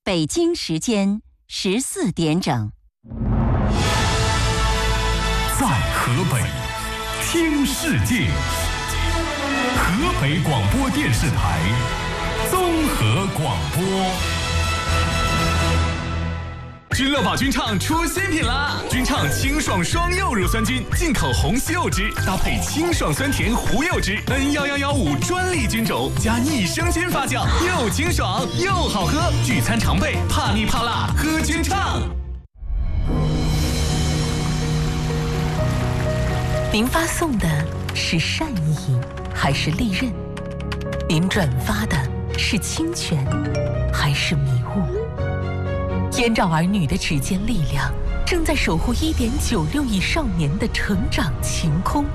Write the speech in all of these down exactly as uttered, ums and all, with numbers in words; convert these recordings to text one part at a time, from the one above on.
北京时间十四点整。 在河北听世界，河北广播电视台综合广播。君乐宝君畅出新品啦！君畅清爽双柚乳酸菌，进口红西柚汁，搭配清爽酸甜胡柚汁 N 一一一五专利菌种，加益生菌发酵，又清爽又好喝。聚餐常备，怕腻怕辣，喝君畅。 您发送的是善意还是利刃？您转发的是侵权还是迷雾？燕赵儿女的指尖力量正在守护一点九六亿少年的成长晴空。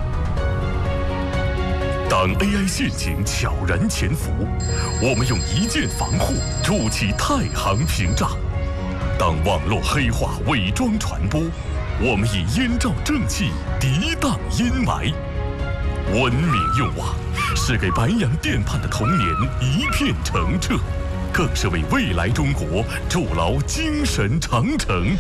当 A I 陷阱悄然潜伏，我们用一键防护筑起太行屏障；当网络黑化伪装传播，我们以燕赵正气涤荡阴霾。文明用网是给白洋淀畔的童年一片澄澈，更是为未来中国筑牢精神长城。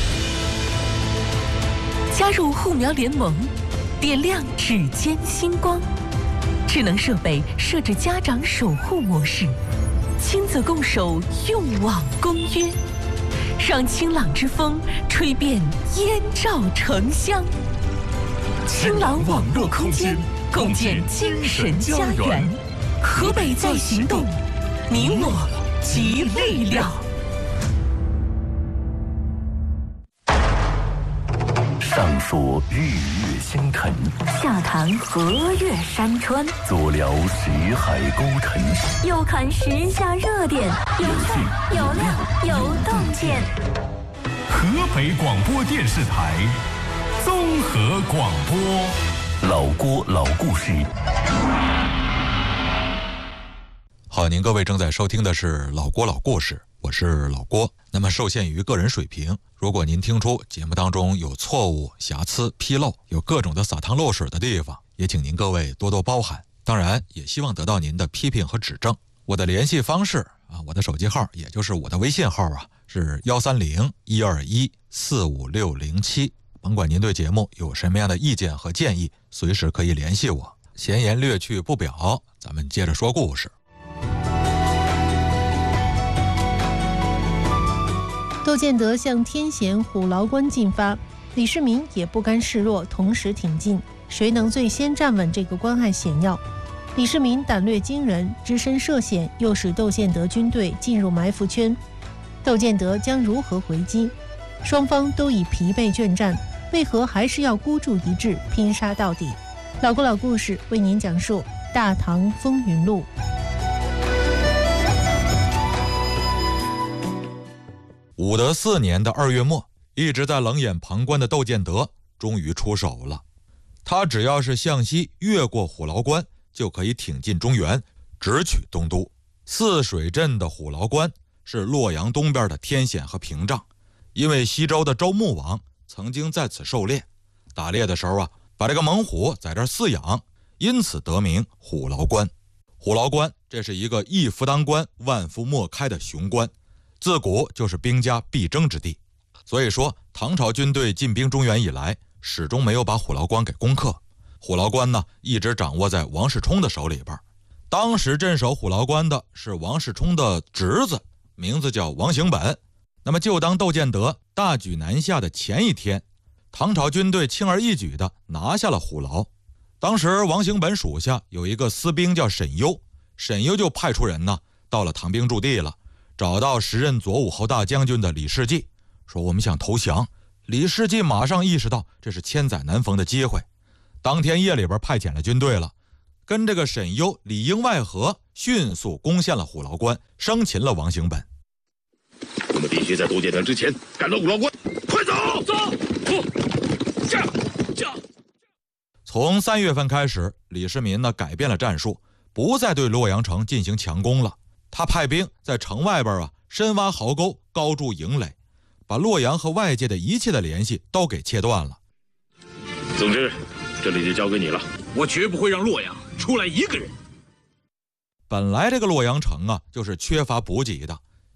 加入护苗联盟，点亮指尖星光。智能设备设置家长守护模式，亲子共守用网公约，让清朗之风吹遍燕赵城乡。清朗网络空间，共建精神家园。河北在行动，你我集力量。 上说日月星辰， 下谈河岳山川， 左聊石海沟沉， 右看时下热点，有趣有料有洞见。 河北广播电视台综合广播，老郭老故事。 好，您各位正在收听的是老郭老故事，我是老郭。那么受限于个人水平，如果您听出节目当中有错误、瑕疵、纰漏，有各种的洒汤漏水的地方，也请您各位多多包涵。当然也希望得到您的批评和指正。我的联系方式啊，我的手机号，也就是我的微信号啊，是幺三零一二一四五六零七。甭管您对节目有什么样的意见和建议，随时可以联系我。闲言略去不表，咱们接着说故事。 窦建德向天险虎牢关进发，李世民也不甘示弱，同时挺进。谁能最先站稳这个关隘险要？李世民胆略惊人，只身涉险，又使窦建德军队进入埋伏圈。窦建德将如何回击？双方都已疲惫倦战，为何还是要孤注一掷，拼杀到底？老郭老故事为您讲述《大唐风云录》。 武德四年的二月末，一直在冷眼旁观的窦建德终于出手了。他只要是向西越过虎牢关，就可以挺进中原，直取东都。泗水镇的虎牢关是洛阳东边的天险和屏障，因为西周的周穆王曾经在此狩猎，打猎的时候啊，把这个猛虎在这儿饲养，因此得名虎牢关。虎牢关这是一个一夫当关，万夫莫开的雄关，自古就是兵家必争之地。所以说唐朝军队进兵中原以来，始终没有把虎牢关给攻克。虎牢关呢，一直掌握在王世充的手里边。当时镇守虎牢关的是王世充的侄子，名字叫王行本。那么就当窦建德大举南下的前一天，唐朝军队轻而易举地拿下了虎牢。当时王行本属下有一个私兵叫沈攸，沈攸就派出人呢到了唐兵驻地了，找到时任左武侯大将军的李世济，说我们想投降。李世济马上意识到这是千载难逢的机会，当天夜里边派遣了军队了，跟这个沈攸里应外合，迅速攻陷了虎牢关，生擒了王行本。 我们必须在窦建德之前赶到虎牢关，快走！走！驾驾！ 从三月份开始，李世民呢改变了战术，不再对洛阳城进行强攻了。他派兵在城外边啊深挖壕沟，高筑营垒，把洛阳和外界的一切的联系都给切断了。 总之，这里就交给你了。 我绝不会让洛阳出来一个人。 本来这个洛阳城啊，就是缺乏补给的，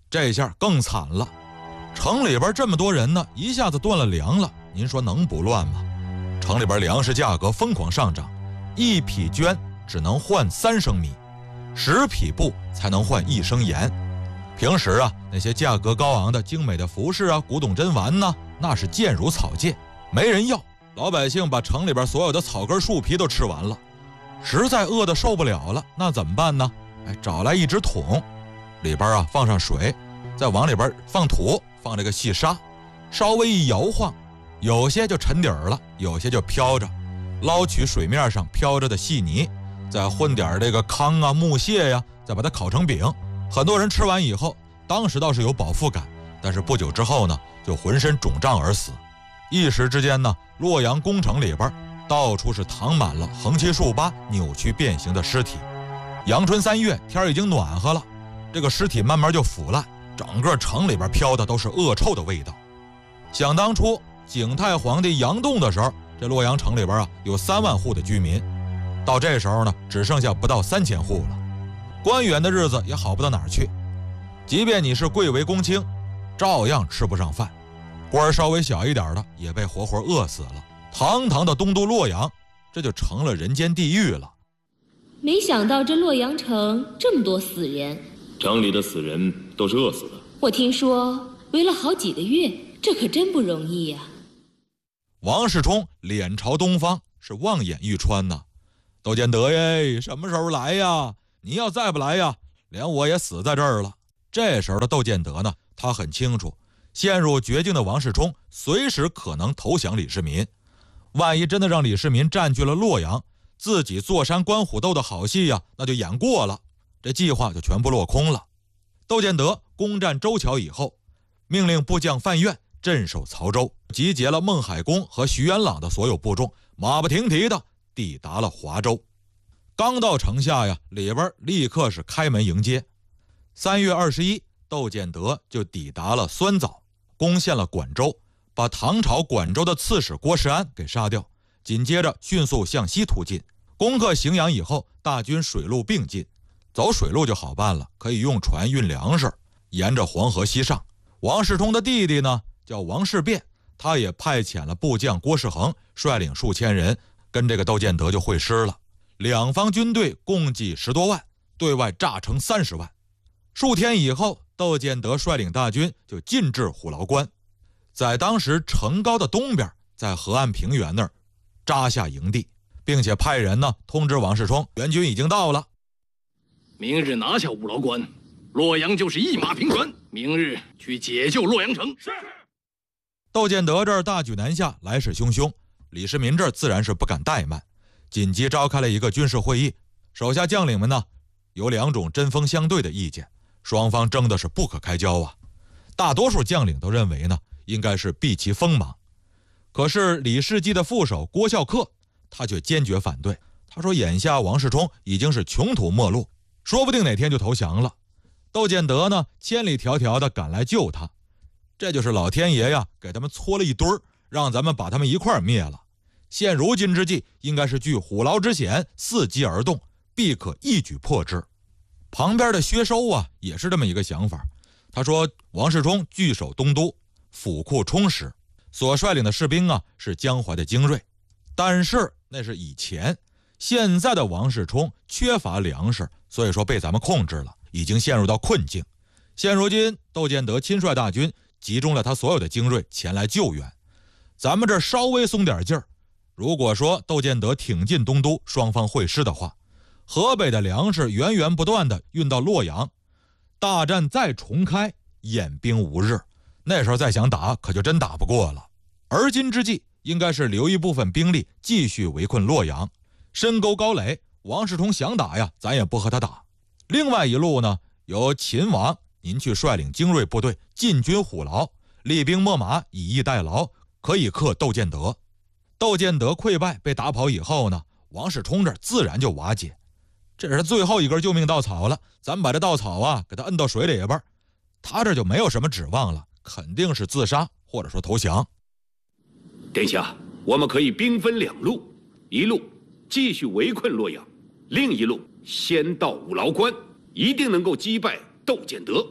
这下更惨了，城里边这么多人呢，一下子断了粮了，您说能不乱吗？城里边粮食价格疯狂上涨，一匹绢只能换三升米，十匹布才能换一升盐。平时啊，那些价格高昂的精美的服饰啊、古董珍玩呢，那是贱如草芥，没人要。老百姓把城里边所有的草根树皮都吃完了，实在饿得受不了了，那怎么办呢？哎，找来一只桶，里边啊放上水，再往里边放土，放这个细沙，稍微一摇晃，有些就沉底儿了，有些就飘着，捞取水面上飘着的细泥，再混点这个糠啊、木屑呀、啊，再把它烤成饼。很多人吃完以后，当时倒是有饱腹感，但是不久之后呢，就浑身肿胀而死。一时之间呢，洛阳宫城里边到处是躺满了横七竖八、扭曲变形的尸体。阳春三月，天已经暖和了，这个尸体慢慢就腐烂，整个城里边飘的都是恶臭的味道。想当初景泰皇帝杨栋的时候，这洛阳城里边啊有三万户的居民，到这时候呢，只剩下不到三千户了。官员的日子也好不到哪儿去，即便你是贵为公卿，照样吃不上饭，官儿稍微小一点的也被活活饿死了。堂堂的东都洛阳，这就成了人间地狱了。 没想到这洛阳城这么多死人， 城里的死人都是饿死的。 我听说围了好几个月，这可真不容易呀、啊。 王世充脸朝东方，是望眼欲穿呐。窦建德耶，什么时候来呀？你要再不来呀，连我也死在这儿了。这时候的窦建德呢，他很清楚，陷入绝境的王世充随时可能投降李世民。万一真的让李世民占据了洛阳，自己坐山观虎斗的好戏呀，那就演过了，这计划就全部落空了。窦建德攻占周桥以后，命令部将范苑镇守曹州，集结了孟海公和徐元朗的所有部众，马不停蹄的抵达了华州。刚到城下呀，里边立刻是开门迎接。三月二十一，窦建德就抵达了酸枣，攻陷了管州，把唐朝管州的刺史郭世安给杀掉。紧接着迅速向西突进，攻克荥阳以后，大军水陆并进。走水路就好办了，可以用船运粮食，沿着黄河西上。王世充的弟弟呢，叫王世变，他也派遣了部将郭世恒，率领数千人跟这个窦建德就会师了。两方军队共计十多万，对外炸城三十万。数天以后，窦建德率领大军就进至虎牢关，在当时城高的东边，在河岸平原那儿扎下营地，并且派人呢通知王世充，援军已经到了。 明日拿下虎牢关，洛阳就是一马平川。明日去解救洛阳城。是。 窦建德这儿大举南下，来势汹汹，李世民这儿自然是不敢怠慢，紧急召开了一个军事会议。手下将领们呢，有两种针锋相对的意见，双方争的是不可开交啊。大多数将领都认为呢，应该是避其锋芒。可是李世基的副手郭孝恪，他却坚决反对。他说眼下王世充已经是穷途末路，说不定哪天就投降了。窦建德呢，千里迢迢的赶来救他，这就是老天爷呀，给他们搓了一堆儿，让咱们把他们一块儿灭了。现如今之计，应该是据虎牢之险，伺机而动，必可一举破之。旁边的薛收啊，也是这么一个想法。他说王世充据守东都，府库充实，所率领的士兵啊是江淮的精锐，但是那是以前，现在的王世充缺乏粮食，所以说被咱们控制了，已经陷入到困境。现如今窦建德亲率大军，集中了他所有的精锐前来救援，咱们这稍微松点劲儿，如果说窦建德挺进东都，双方会师的话，河北的粮食源源不断的运到洛阳，大战再重开，演兵无日，那时候再想打可就真打不过了。而今之计应该是留一部分兵力继续围困洛阳，深沟高垒，王世充想打呀，咱也不和他打。另外一路呢，由秦王您去率领精锐部队进军虎牢，厉兵秣马，以逸待劳，可以克窦建德。窦建德溃败被打跑以后呢，王世充这自然就瓦解，这是最后一根救命稻草了，咱们把这稻草啊给他摁到水里边，他这就没有什么指望了，肯定是自杀或者说投降。 殿下，我们可以兵分两路，一路继续围困洛阳，另一路先到虎牢关，一定能够击败窦建德。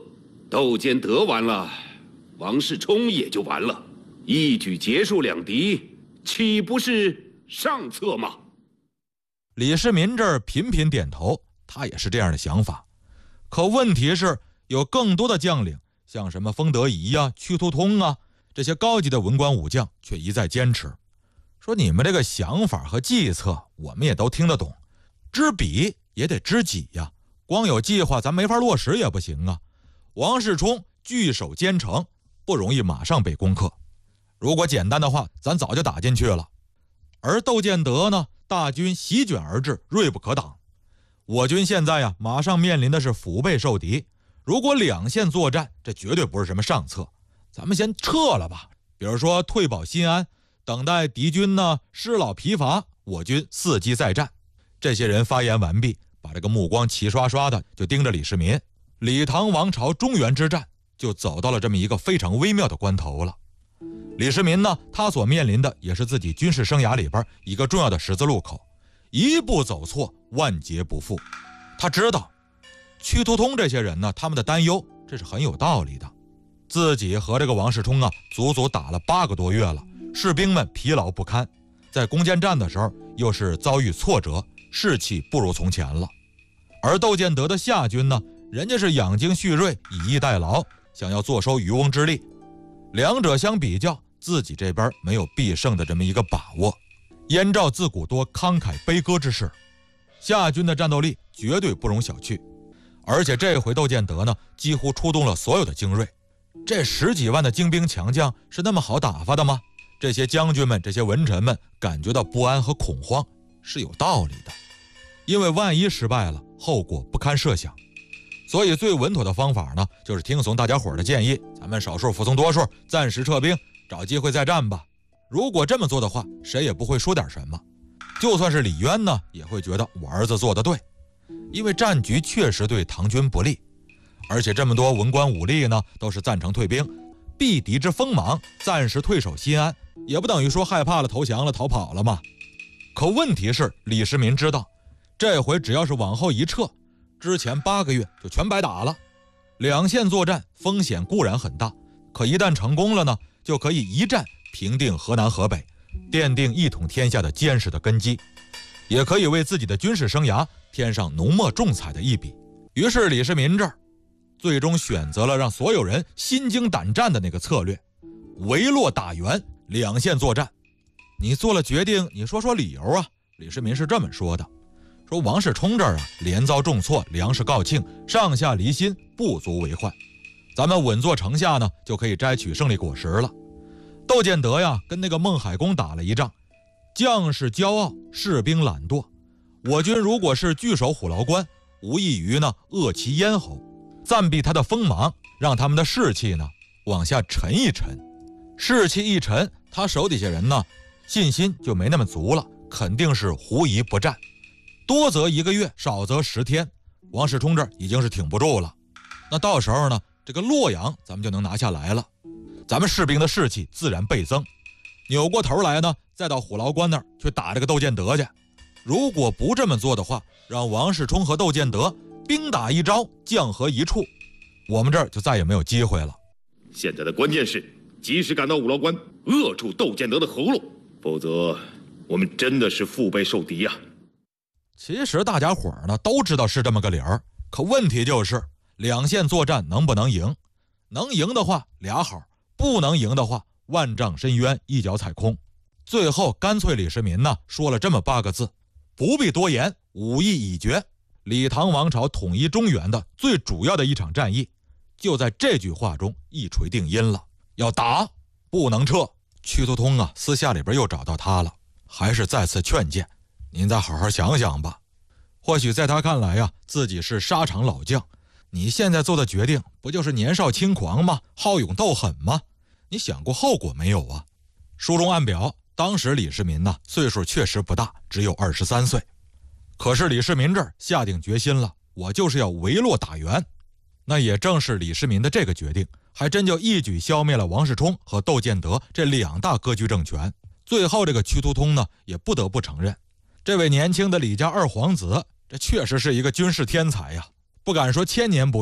窦建德完了，王世充也就完了，一举结束两敌，岂不是上策吗？ 李世民这儿频频点头，他也是这样的想法。可问题是，有更多的将领，像什么封德仪啊、屈突通啊，这些高级的文官武将却一再坚持，说你们这个想法和计策我们也都听得懂，知彼也得知己呀，光有计划咱没法落实也不行啊。王世充据守坚城，不容易马上被攻克，如果简单的话咱早就打进去了。而窦建德呢，大军席卷而至，锐不可挡。我军现在呀，马上面临的是腹背受敌，如果两线作战，这绝对不是什么上策，咱们先撤了吧，比如说退保新安，等待敌军呢失老疲乏，我军伺机再战。这些人发言完毕，把这个目光齐刷刷的就盯着李世民。李唐王朝中原之战就走到了这么一个非常微妙的关头了。李世民呢，他所面临的也是自己军事生涯里边一个重要的十字路口，一步走错，万劫不复。他知道屈突通这些人呢，他们的担忧这是很有道理的。自己和这个王世充啊，足足打了八个多月了，士兵们疲劳不堪，在攻坚战的时候又是遭遇挫折，士气不如从前了。而窦建德的夏军呢，人家是养精蓄锐，以逸待劳，想要坐收渔翁之利。两者相比较，自己这边没有必胜的这么一个把握。燕赵自古多慷慨悲歌之士，夏军的战斗力绝对不容小觑。而且这回窦建德呢，几乎出动了所有的精锐。这十几万的精兵强将是那么好打发的吗？这些将军们，这些文臣们感觉到不安和恐慌是有道理的，因为万一失败了，后果不堪设想。所以最稳妥的方法呢，就是听从大家伙的建议，咱们少数服从多数，暂时撤兵，找机会再战吧。如果这么做的话，谁也不会说点什么。就算是李渊呢，也会觉得我儿子做得对，因为战局确实对唐军不利，而且这么多文官武吏呢，都是赞成退兵，避敌之锋芒，暂时退守新安，也不等于说害怕了投降了逃跑了嘛。可问题是，李世民知道，这回只要是往后一撤，之前八个月就全白打了。两线作战风险固然很大，可一旦成功了呢，就可以一战平定河南河北，奠定一统天下的坚实的根基，也可以为自己的军事生涯添上浓墨重彩的一笔。于是李世民这儿最终选择了让所有人心惊胆战的那个策略，围洛打援，两线作战。你做了决定，你说说理由啊。李世民是这么说的，说王世充这儿啊，连遭重挫，粮食告罄，上下离心，不足为患。咱们稳坐城下呢，就可以摘取胜利果实了。窦建德呀，跟那个孟海公打了一仗，将士骄傲，士兵懒惰。我军如果是据守虎牢关，无异于呢扼其咽喉，暂避他的锋芒，让他们的士气呢往下沉一沉。士气一沉，他手底下人呢信心就没那么足了，肯定是狐疑不战。多则一个月，少则十天，王世充这儿已经是挺不住了。那到时候呢，这个洛阳咱们就能拿下来了，咱们士兵的士气自然倍增。扭过头来呢，再到虎牢关那儿去打这个窦建德去。如果不这么做的话，让王世充和窦建德兵打一招，将合一处，我们这儿就再也没有机会了。 现在的关键是及时赶到五牢关，扼住窦建德的喉咙，否则我们真的是腹背受敌啊。 其实大家伙儿呢都知道是这么个理儿，可问题就是两线作战能不能赢？能赢的话俩好，不能赢的话万丈深渊，一脚踩空。最后干脆李世民呢说了这么八个字，不必多言，武艺已决。李唐王朝统一中原的最主要的一场战役，就在这句话中一锤定音了，要打，不能撤。屈突通啊，私下里边又找到他了，还是再次劝谏，您再好好想想吧。或许在他看来呀、啊，自己是沙场老将，你现在做的决定不就是年少轻狂吗？好勇斗狠吗？你想过后果没有啊？书中暗表，当时李世民呢岁数确实不大，只有二十三岁。可是李世民这儿下定决心了，我就是要围洛打援。那也正是李世民的这个决定，还真就一举消灭了王世充和窦建德这两大割据政权。最后这个屈突通呢，也不得不承认，这位年轻的李家二皇子，这确实是一个军事天才呀。不敢说千年不遇，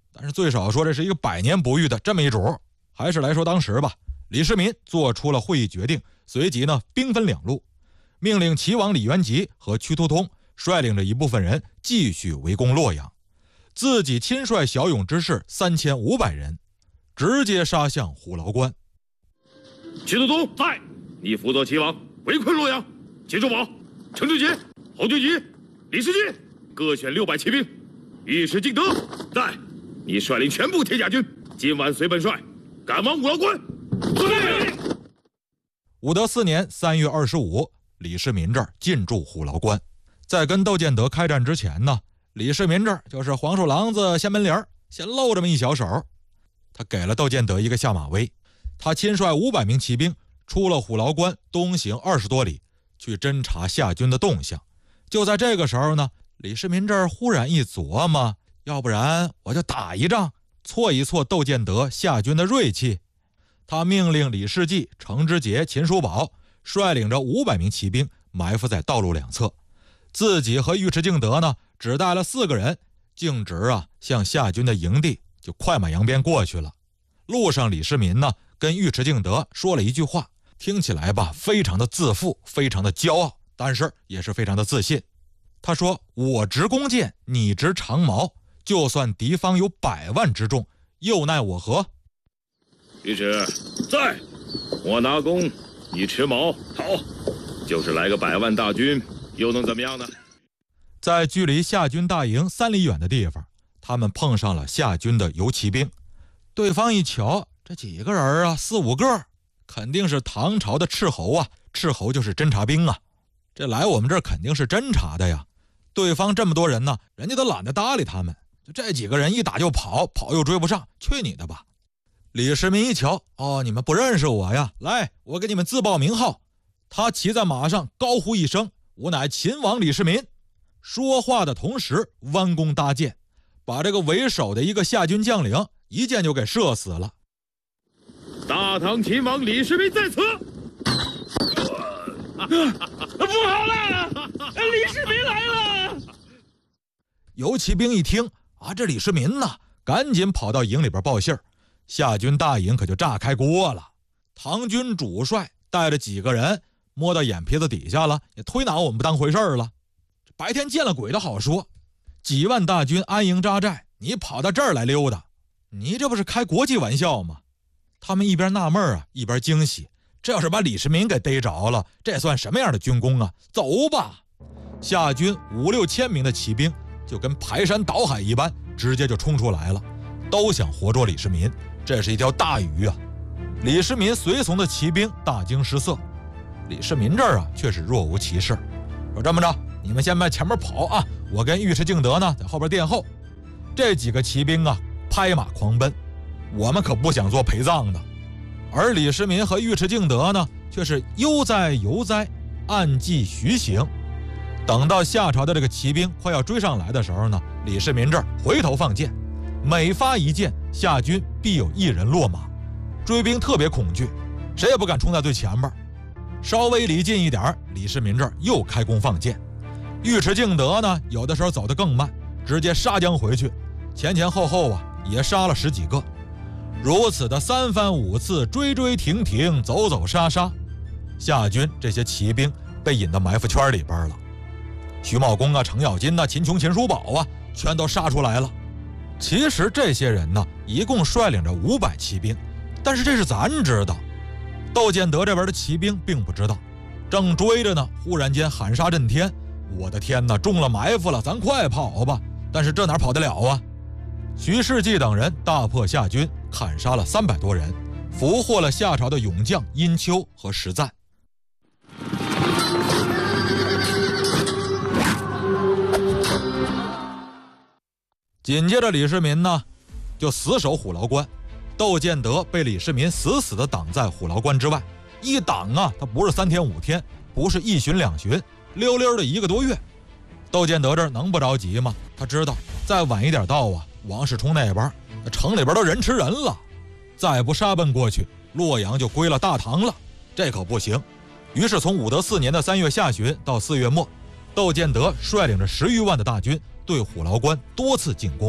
但是最少说这是一个百年不遇的这么一主。还是来说当时吧，李世民做出了会议决定，随即呢兵分两路，命令齐王李元吉和屈突通率领着一部分人继续围攻洛阳，自己亲率骁勇之士三千五百人，直接杀向虎牢关。 屈突通在，你辅佐齐王围困洛阳。秦叔宝、程志杰、侯俊吉、李世进各选六百骑兵。尉迟敬德在，你率领全部铁甲军，今晚随本帅赶往虎牢关。对。 武德四年三月二十五，李世民这儿进驻虎牢关。在跟窦建德开战之前呢，李世民这儿就是黄鼠狼子掀门帘，先露这么一小手。他给了窦建德一个下马威，他亲率五百名骑兵出了虎牢关，东行二十多里，去侦察夏军的动向。就在这个时候呢，李世民这儿忽然一琢磨，要不然我就打一仗，挫一挫窦建德夏军的锐气。他命令李世济、程之杰、秦叔宝率领着五百名骑兵埋伏在道路两侧，自己和尉迟敬德呢只带了四个人，径直啊向夏军的营地就快马扬鞭过去了。路上李世民呢跟尉迟敬德说了一句话，听起来吧非常的自负，非常的骄傲，但是也是非常的自信。他说：我执弓箭，你执长矛，就算敌方有百万之众，又奈我何？ 尉迟在，我拿弓，你持矛，好，就是来个百万大军，又能怎么样呢？ 在距离夏军大营三里远的地方，他们碰上了夏军的游骑兵。对方一瞧，这几个人啊，四五个，肯定是唐朝的斥候啊，斥候就是侦察兵啊，这来我们这儿肯定是侦察的呀。对方这么多人呢，人家都懒得搭理他们，就这几个人一打就跑，跑又追不上，去你的吧！李世民一瞧，哦，你们不认识我呀，来，我给你们自报名号。他骑在马上高呼一声：我乃秦王李世民。说话的同时弯弓搭箭，把这个为首的一个夏军将领一箭就给射死了。 大唐秦王李世民在此。 不好了，李世民来了！ 游骑兵一听啊，这李世民呢，赶紧跑到营里边报信儿。夏军大营可就炸开锅了。唐军主帅带着几个人摸到眼皮子底下了，也忒拿我们不当回事了。白天见了鬼都好说，几万大军安营扎寨，你跑到这儿来溜达，你这不是开国际玩笑吗？他们一边纳闷啊，一边惊喜。这要是把李世民给逮着了，这算什么样的军功啊？走吧！夏军五六千名的骑兵就跟排山倒海一般，直接就冲出来了，都想活捉李世民。这是一条大鱼啊！李世民随从的骑兵大惊失色，李世民这儿啊却是若无其事，说这么着，你们先在前面跑啊，我跟尉迟敬德呢在后边殿后。这几个骑兵啊拍马狂奔，我们可不想做陪葬的。而李世民和尉迟敬德呢却是悠哉游哉，暗计徐行。等到夏朝的这个骑兵快要追上来的时候呢，李世民这儿回头放箭，每发一箭，夏军必有一人落马。追兵特别恐惧，谁也不敢冲在最前边。稍微离近一点，李世民这儿又开弓放箭。尉迟敬德呢有的时候走得更慢，直接杀将回去，前前后后啊也杀了十几个。如此的三番五次，追追停停，走走杀杀，夏军这些骑兵被引到埋伏圈里边了。徐茂公啊、程咬金啊、秦琼、秦叔宝啊，全都杀出来了。其实这些人呢，一共率领着五百骑兵，但是这是咱知道，窦建德这边的骑兵并不知道。正追着呢，忽然间喊杀震天，我的天哪，中了埋伏了，咱快跑吧！但是这哪跑得了啊？徐世绩等人大破夏军，砍杀了三百多人，俘获了夏朝的勇将殷丘和石赞。紧接着李世民呢就死守虎牢关，窦建德被李世民死死地挡在虎牢关之外，一挡啊他不是三天五天，不是一旬两旬，溜溜的一个多月。窦建德这儿能不着急吗？他知道再晚一点到啊，王世充那边城里边都人吃人了，再不杀奔过去，洛阳就归了大唐了，这可不行。于是从武德四年的三月下旬到四月末，窦建德率领着十余万的大军对虎牢关多次进攻，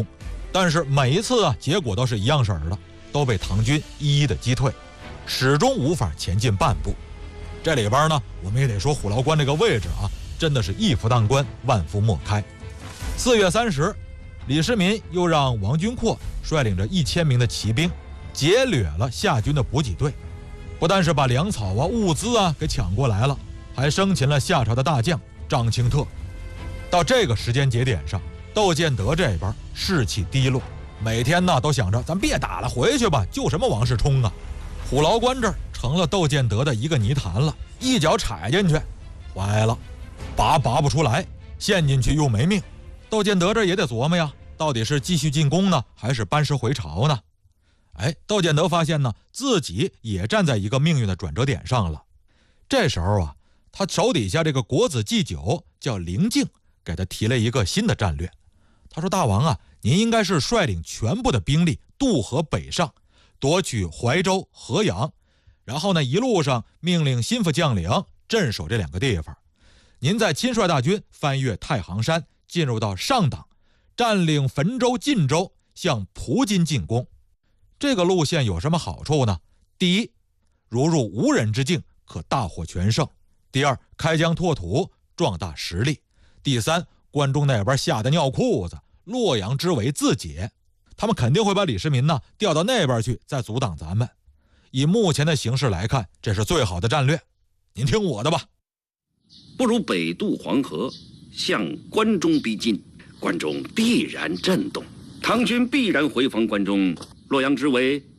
但是每一次啊，结果都是一样式儿的，都被唐军一一的击退，始终无法前进半步。这里边呢，我们也得说虎牢关这个位置啊，真的是一夫当关，万夫莫开。四月三十，李世民又让王君阔率领着一千名的骑兵劫掠了夏军的补给队，不但是把粮草啊、物资啊给抢过来了，还生擒了夏朝的大将张清特。到这个时间节点上，窦建德这边士气低落，每天呢都想着咱别打了，回去吧，救什么王世充啊！虎牢关这儿成了窦建德的一个泥潭了，一脚踩进去，坏了，拔拔不出来，陷进去又没命。窦建德这也得琢磨呀，到底是继续进攻呢，还是班师回朝呢？哎，窦建德发现呢，自己也站在一个命运的转折点上了。这时候啊，他手底下这个国子祭酒叫凌敬，给他提了一个新的战略。他说：“大王啊，您应该是率领全部的兵力渡河北上，夺取怀州、河阳，然后呢，一路上命令心腹将领镇守这两个地方。您再亲率大军翻越太行山，进入到上党，占领汾州、晋州，向蒲津进攻。这个路线有什么好处呢？第一，如入无人之境，可大获全胜；第二，开疆拓土，壮大实力；第三，关中那边吓得尿裤子，洛阳之围自解，他们肯定会把李世民呢调到那边去，再阻挡咱们。以目前的形势来看，这是最好的战略。您听我的吧。 不如北渡黄河，向关中逼近，关中必然震动，唐军必然回防关中，洛阳之围